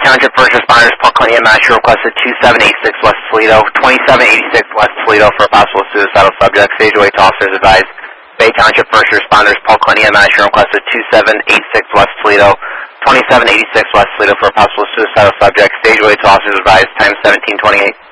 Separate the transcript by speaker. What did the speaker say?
Speaker 1: Township first responders, Paul Cunningham, Asher requested 2786 West Toledo, 2786 West Toledo for a possible suicidal subject. Stage away to officers advised. Bay Township first responders, Paul Cunningham, Asher requested 2786 West Toledo, 2786 West Toledo for a possible suicidal subject. Stage away to officers advised. Time 1728.